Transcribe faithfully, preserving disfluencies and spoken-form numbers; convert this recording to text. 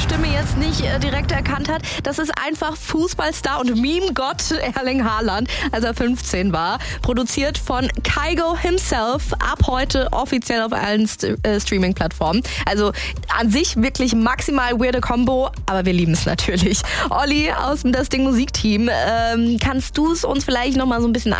Stimme jetzt nicht äh, direkt erkannt hat, das ist einfach Fußballstar und Meme-Gott Erling Haaland, als er fünfzehn war. Produziert von Kygo himself, ab heute offiziell auf allen St- äh, Streaming-Plattformen. Also an sich wirklich maximal weirde Combo, aber wir lieben es natürlich. Olli aus dem Das Ding Musikteam, ähm, kannst du es uns vielleicht noch mal so ein bisschen